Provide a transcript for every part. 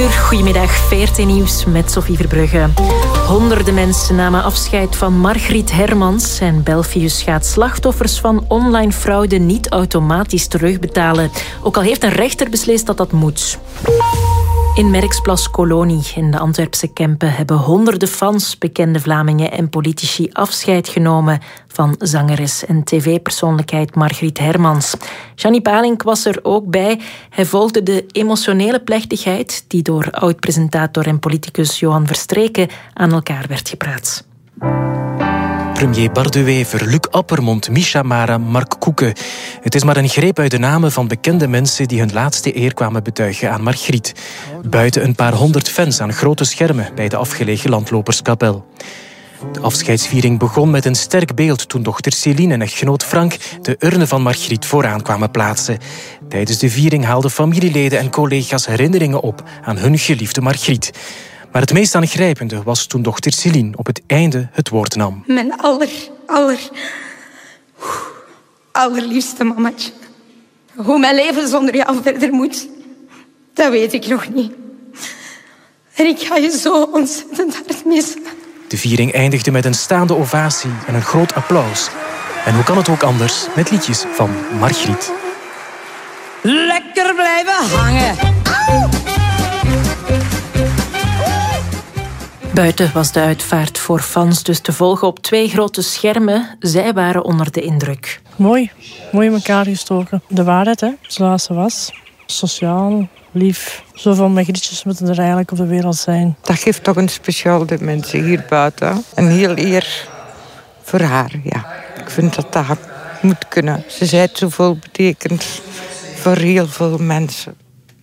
Goedemiddag, VRT Nieuws met Sophie Verbrugge. Honderden mensen namen afscheid van Margriet Hermans. En Belfius gaat slachtoffers van online fraude niet automatisch terugbetalen. Ook al heeft een rechter beslist dat dat moet. In Merksplas Kolonie in de Antwerpse Kempen hebben honderden fans, bekende Vlamingen en politici afscheid genomen van zangeres en tv-persoonlijkheid Margriet Hermans. Gianni Palink was er ook bij. Hij volgde de emotionele plechtigheid die door oud-presentator en politicus Johan Verstreken aan elkaar werd gepraat. Premier Bart de Wever, Luc Appermond, Misha Mara, Mark Koeken. Het is maar een greep uit de namen van bekende mensen die hun laatste eer kwamen betuigen aan Margriet. Buiten een paar honderd fans aan grote schermen bij de afgelegen landloperskapel. De afscheidsviering begon met een sterk beeld toen dochter Céline en echtgenoot Frank de urne van Margriet vooraan kwamen plaatsen. Tijdens de viering haalden familieleden en collega's herinneringen op aan hun geliefde Margriet. Maar het meest aangrijpende was toen dochter Céline op het einde het woord nam. Mijn allerliefste mamatje. Hoe mijn leven zonder jou verder moet, dat weet ik nog niet. En ik ga je zo ontzettend hard missen. De viering eindigde met een staande ovatie en een groot applaus. En hoe kan het ook anders met liedjes van Margriet? Lekker blijven hangen. Buiten was de uitvaart voor fans dus te volgen op 2 grote schermen. Zij waren onder de indruk. Mooi in elkaar gestoken. De waarheid, hè, zoals ze was. Sociaal, lief. Zoveel Margrietjes moeten er eigenlijk op de wereld zijn. Dat geeft toch een speciaal dimensie hier buiten. Een heel eer voor haar, ja. Ik vind dat dat moet kunnen. Ze heeft zoveel betekend voor heel veel mensen.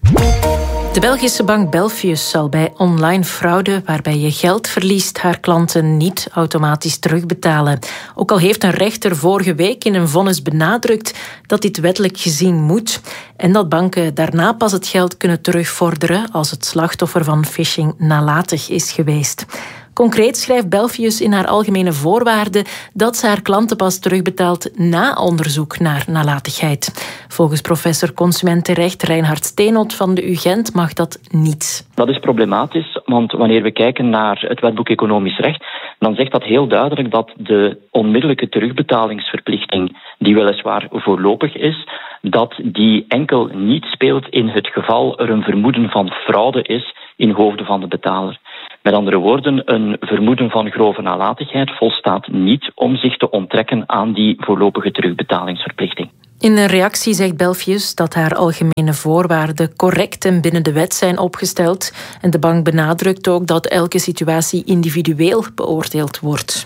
De Belgische bank Belfius zal bij online fraude waarbij je geld verliest haar klanten niet automatisch terugbetalen. Ook al heeft een rechter vorige week in een vonnis benadrukt dat dit wettelijk gezien moet en dat banken daarna pas het geld kunnen terugvorderen als het slachtoffer van phishing nalatig is geweest. Concreet schrijft Belfius in haar algemene voorwaarden dat ze haar klanten pas terugbetaalt na onderzoek naar nalatigheid. Volgens professor consumentenrecht Reinhard Steenholt van de UGent mag dat niet. Dat is problematisch, want wanneer we kijken naar het wetboek economisch recht, dan zegt dat heel duidelijk dat de onmiddellijke terugbetalingsverplichting, die weliswaar voorlopig is, dat die enkel niet speelt in het geval er een vermoeden van fraude is in hoofde van de betaler. Met andere woorden, een vermoeden van grove nalatigheid volstaat niet om zich te onttrekken aan die voorlopige terugbetalingsverplichting. In een reactie zegt Belfius dat haar algemene voorwaarden correct en binnen de wet zijn opgesteld. En de bank benadrukt ook dat elke situatie individueel beoordeeld wordt.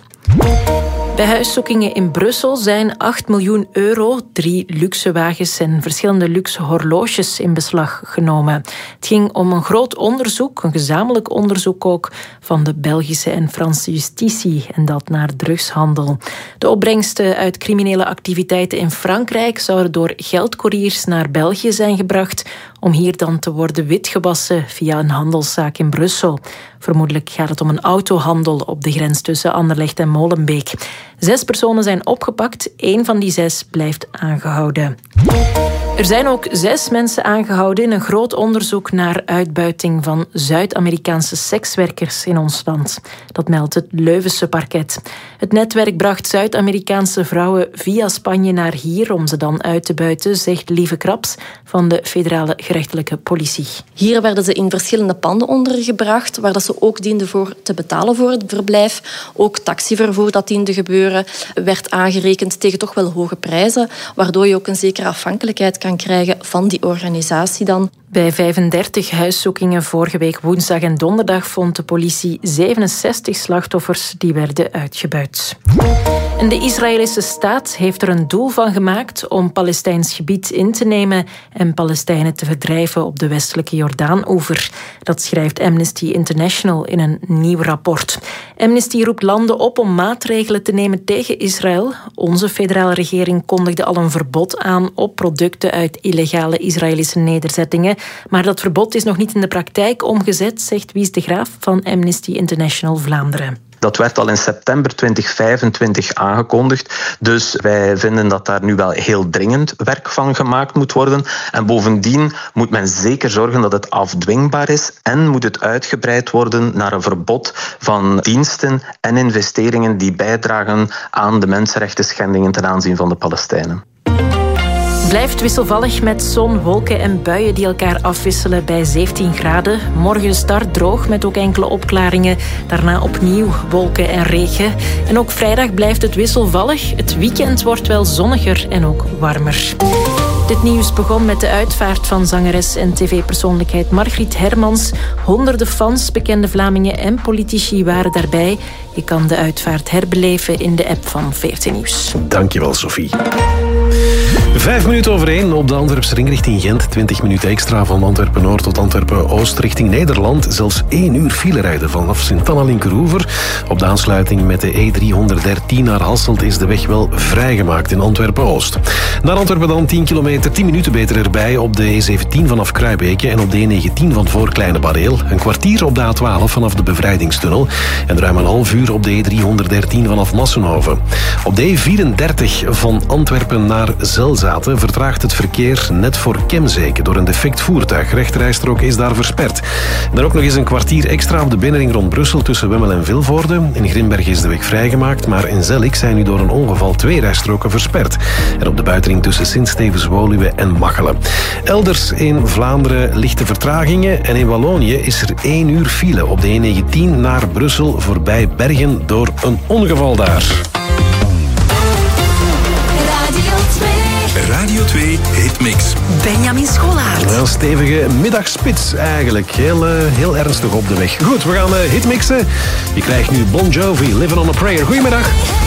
Bij huiszoekingen in Brussel zijn 8 miljoen euro, 3 luxe wagens en verschillende luxe horloges in beslag genomen. Het ging om een groot onderzoek, een gezamenlijk onderzoek ook, van de Belgische en Franse justitie en dat naar drugshandel. De opbrengsten uit criminele activiteiten in Frankrijk zouden door geldcouriers naar België zijn gebracht om hier dan te worden witgewassen via een handelszaak in Brussel. Vermoedelijk gaat het om een autohandel op de grens tussen Anderlecht en Molenbeek. 6 personen zijn opgepakt. 1 van die 6 blijft aangehouden. Er zijn ook 6 mensen aangehouden in een groot onderzoek naar uitbuiting van Zuid-Amerikaanse sekswerkers in ons land. Dat meldt het Leuvense parket. Het netwerk bracht Zuid-Amerikaanse vrouwen via Spanje naar hier om ze dan uit te buiten, zegt Lieve Kraps van de federale gerechtelijke politie. Hier werden ze in verschillende panden ondergebracht, waar dat ze ook dienden voor te betalen voor het verblijf. Ook taxivervoer dat diende gebeuren werd aangerekend tegen toch wel hoge prijzen, waardoor je ook een zekere afhankelijkheid kan krijgen van die organisatie dan. Bij 35 huiszoekingen vorige week woensdag en donderdag vond de politie 67 slachtoffers die werden uitgebuit. En de Israëlische staat heeft er een doel van gemaakt om Palestijns gebied in te nemen en Palestijnen te verdrijven op de westelijke Jordaan-oever. Dat schrijft Amnesty International in een nieuw rapport. Amnesty roept landen op om maatregelen te nemen tegen Israël. Onze federale regering kondigde al een verbod aan op producten uit illegale Israëlische nederzettingen. Maar dat verbod is nog niet in de praktijk omgezet, zegt Wies de Graaf van Amnesty International Vlaanderen. Dat werd al in september 2025 aangekondigd. Dus wij vinden dat daar nu wel heel dringend werk van gemaakt moet worden. En bovendien moet men zeker zorgen dat het afdwingbaar is en moet het uitgebreid worden naar een verbod van diensten en investeringen die bijdragen aan de mensenrechten schendingen ten aanzien van de Palestijnen. Blijft wisselvallig met zon, wolken en buien die elkaar afwisselen bij 17 graden. Morgen start droog met ook enkele opklaringen. Daarna opnieuw wolken en regen. En ook vrijdag blijft het wisselvallig. Het weekend wordt wel zonniger en ook warmer. Dit nieuws begon met de uitvaart van zangeres en tv-persoonlijkheid Margriet Hermans. Honderden fans, bekende Vlamingen en politici waren daarbij. Je kan de uitvaart herbeleven in de app van VRT Nieuws. Dankjewel, Sophie. 5:05 op de Antwerpse ring richting Gent. 20 minuten extra van Antwerpen-Noord tot Antwerpen-Oost richting Nederland. Zelfs 1 uur file rijden vanaf Sint-Anna-Linkeroever. Op de aansluiting met de E313 naar Hasselt is de weg wel vrijgemaakt in Antwerpen-Oost. Naar Antwerpen dan 10 kilometer, 10 minuten beter erbij op de E17 vanaf Kruibeke en op de E19 van voor Kleine Bareel. Een kwartier op de A12 vanaf de Bevrijdingstunnel en ruim een half uur op de E313 vanaf Massenhoven. Op de E34 van Antwerpen naar Zelzaten vertraagt het verkeer net voor Kemzeke door een defect voertuig. Rechterrijstrook is daar versperd. Dan ook nog eens een kwartier extra op de binnenring rond Brussel tussen Wemmel en Vilvoorde. In Grimberg is de weg vrijgemaakt, maar in Zellik zijn nu door een ongeval 2 rijstroken versperd. En op de buitenring tussen Sint-Stevens-Woluwe en Machelen. Elders in Vlaanderen lichte vertragingen en in Wallonië is er 1 uur file op de E19 naar Brussel voorbij Bergen door een ongeval daar. Radio 2 Hitmix. Benjamin Scholaert. Een stevige middagspits eigenlijk. Heel ernstig op de weg. Goed, we gaan hitmixen. Je krijgt nu Bon Jovi, Living on a Prayer. Goedemiddag.